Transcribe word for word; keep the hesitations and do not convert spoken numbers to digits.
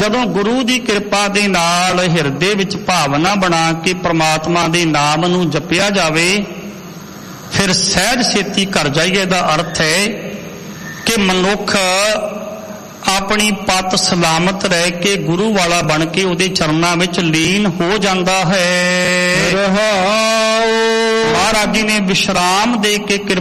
ਜਦੋਂ ਗੁਰੂ ਦੀ ਕਿਰਪਾ ਦੇ ਨਾਲ ਹਿਰਦੇ ਵਿੱਚ ਭਾਵਨਾ ਬਣਾ ਕੇ ਪ੍ਰਮਾਤਮਾ ਦੇ ਨਾਮ ਨੂੰ ਜਪਿਆ ਜਾਵੇ, ਫਿਰ ਸਹਿਜ ਛੇਤੀ ਘਰ ਜਾਈਏ ਦਾ ਅਰਥ ਹੈ ਕਿ ਮਨੁੱਖ ਆਪਣੀ ਪਤ ਸਲਾਮਤ ਰਹਿ ਕੇ ਗੁਰੂ ਵਾਲਾ ਬਣ ਕੇ ਉਹਦੇ ਚਰਨਾਂ ਵਿੱਚ ਲੀਨ ਹੋ ਜਾਂਦਾ ਹੈ। ਮਹਾਰਾਜ ਜੀ ਨੇ ਵਿਸ਼ਰਾਮ ਦੇ ਕੇ